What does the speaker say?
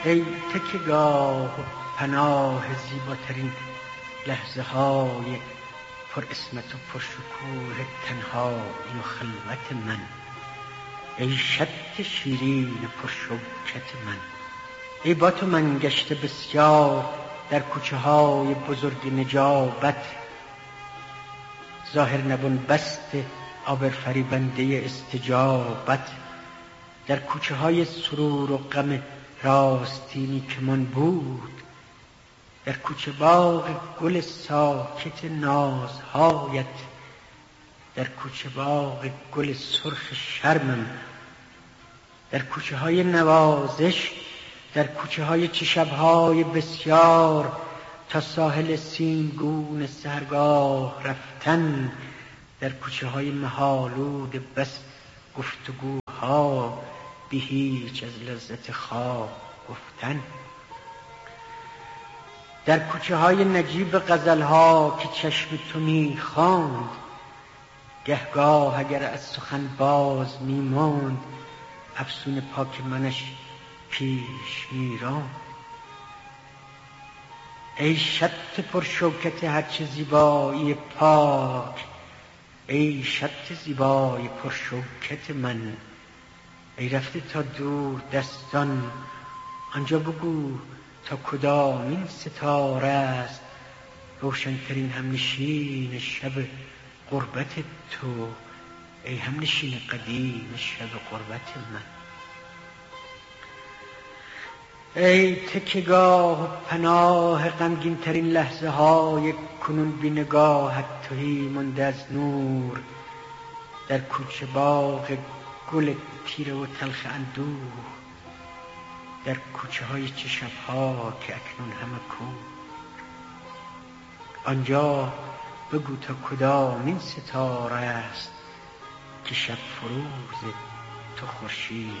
ای تکیهگاه و پناه زیباترین لحظه های پر اسمت و پر شکوه تنهایی و خلوت من، ای شط شیرین پر شوکت من. ای با تو من گشته بسیار در کوچه های بزرگ نجابت، ظاهر نبون بست آبرفریبنده استجابت، در کوچه های سرور و غم راستینی که من بود، در کوچه باغ گل ساکت نازهایت، در کوچه باغ گل سرخ شرمم، در کوچه های نوازش، در کوچه های چه شبهای بسیار تا ساحل سیمگون سحرگاه رفتن، در کوچه های مه‌آلود بس گفتگوها بی هیچ از لذت خواب گفتن، در کوچه های نجیب غزلها که چشم تو می خواند، گهگاه اگر از سخن باز می ماند افسون پاک منش پیش می راند. ای شط پر شوکت هرچه زیبایی پاک، ای شط زیبای پر شوکت من، ای رفته تا دور دستان آنجا بگو تا کدامین ستاره است روشنترین همنشین شب غربت تو، ای همنشین قدیم شب غربت من. ای تکیهگاه و پناه غمگین ترین لحظه های کنون بی نگاهت تهی مانده از نور، در کوچه باغ گل تیره و تلخ اندوه، در کوچه های چه شبها که اکنون همه کور، آنجا بگو تا کدامین ستاره است که شب فروز تو خورشید